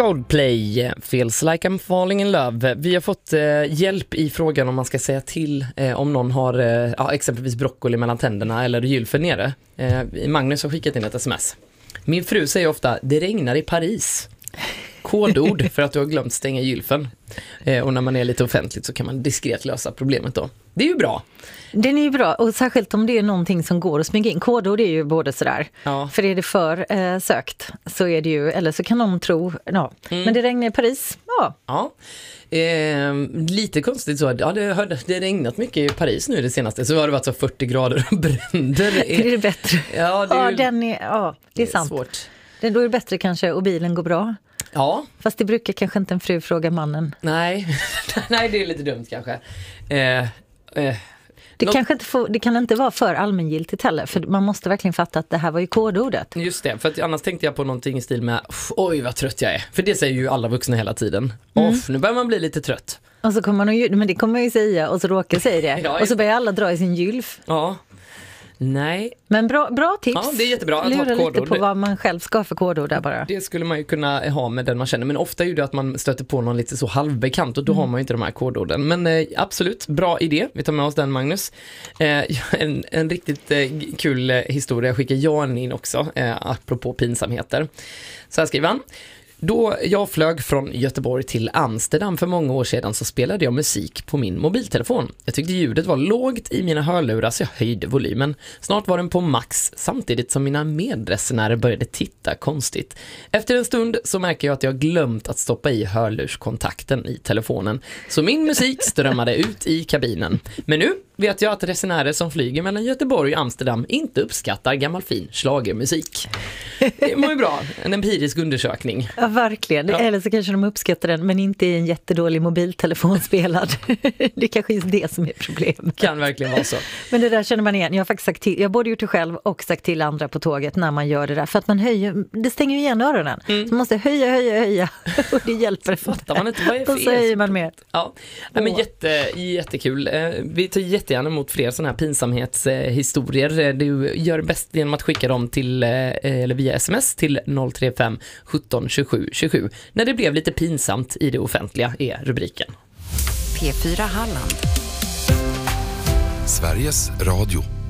Coldplay, Feels Like I'm Falling in Love. Vi har fått hjälp i frågan om man ska säga till om någon har exempelvis broccoli mellan tänderna eller gylfer nere. Magnus har skickat in ett sms. Min fru säger ofta, det regnar i Paris. Kodord för att du har glömt stänga gylfen. Och när man är lite offentligt så kan man diskret lösa problemet då. Det är ju bra. Den är ju bra, och särskilt om det är någonting som går att smyga in. Kodord är ju både sådär. Ja. För är det för sökt så är det ju, eller så kan de tro, ja. Men det regnar i Paris, ja. Lite konstigt så, det regnat mycket i Paris nu det senaste, så har det varit så 40 grader och bränder. Det är bättre. Ja, det är sant. Svårt. Då är det bättre kanske, och bilen går bra. Ja. Fast det brukar kanske inte en fru fråga mannen. Nej, det är lite dumt kanske. Det kan inte vara för allmängiltigt heller, för man måste verkligen fatta att det här var ju kodordet. Just det, för att annars tänkte jag på någonting i stil med oj vad trött jag är. För det säger ju alla vuxna hela tiden. Nu börjar man bli lite trött. Och så kommer man ju, men det kommer man ju säga, och så råkar säga det. Och så börjar alla dra i sin gylf. Ja. Nej. Men bra tips. Ja, det är jättebra att Lura ha ett kodord. Lite på vad man själv ska för kodord där bara. Det skulle man ju kunna ha med den man känner. Men ofta är ju det att man stöter på någon lite så halvbekant, och då har man ju inte de här kodorden. Men absolut, bra idé. Vi tar med oss den, Magnus. En riktigt kul historia skickar Jan in också, apropå pinsamheter. Så här skriver han. Då jag flög från Göteborg till Amsterdam för många år sedan så spelade jag musik på min mobiltelefon. Jag tyckte ljudet var lågt i mina hörlurar så jag höjde volymen. Snart var den på max samtidigt som mina medresenärer började titta konstigt. Efter en stund så märker jag att jag glömt att stoppa i hörlurskontakten i telefonen. Så min musik strömmade ut i kabinen. Men nu vet jag att resenärer som flyger mellan Göteborg och Amsterdam inte uppskattar gammal fin schlagermusik. Det var ju bra. En empirisk undersökning. Ja, verkligen. Ja. Eller så kanske de uppskattar den, men inte i en jättedålig mobiltelefon spelad. Det kanske är det som är problemet. Kan verkligen vara så. Men det där känner man igen. Jag har faktiskt sagt till, jag har både gjort det själv och sagt till andra på tåget när man gör det där. För att man höjer, det stänger ju igen öronen. Så man måste höja. Och det hjälper. Fattar man inte vad är fel. Och så höjer man mer. Ja, men jättekul. Vi tar jättegärna emot fler sådana här pinsamhetshistorier. Du gör bäst genom att skicka dem till eller via sms till 035 17 27 27. När det blev lite pinsamt i det offentliga är rubriken. P4 Halland. Sveriges Radio.